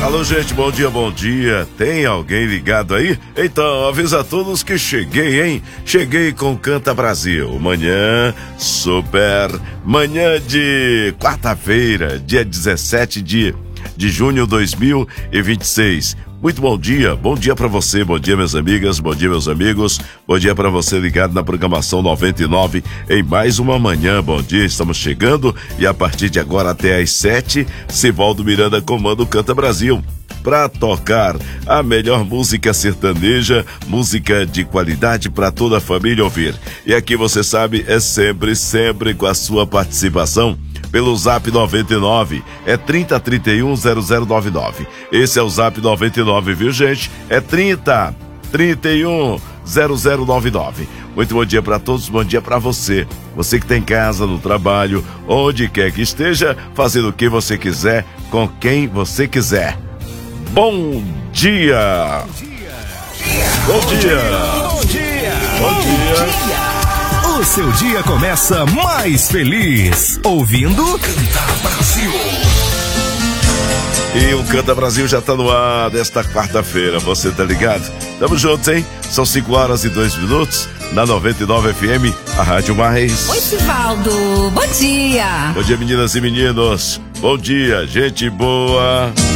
Alô, gente, bom dia, bom dia. Tem alguém ligado aí? Então, avisa a todos que cheguei, hein? Cheguei com Canta Brasil. Manhã super, manhã de quarta-feira, dia 17 de junho de 2026. Muito bom dia pra você, bom dia minhas amigas, bom dia meus amigos, bom dia pra você ligado na programação 99 em mais uma manhã, bom dia, estamos chegando e a partir de agora até às 7, Sivaldo Miranda comanda o Canta Brasil, pra tocar a melhor música sertaneja, música de qualidade pra toda a família ouvir. E aqui você sabe, é sempre com a sua participação. Pelo Zap 99, é 30310099. Esse é o Zap 99, viu gente? É 30310099. Muito bom dia pra todos, bom dia pra você. Você que tá em casa, no trabalho, onde quer que esteja, fazendo o que você quiser, com quem você quiser. Bom dia! Bom dia! Bom dia! Bom dia! O seu dia começa mais feliz ouvindo Canta Brasil. E o Canta Brasil já tá no ar desta quarta-feira, você tá ligado? Tamo juntos, hein? São 5h02 na 99 FM, a Rádio Mais. Oi, Sivaldo, bom dia. Bom dia, meninas e meninos. Bom dia, gente boa.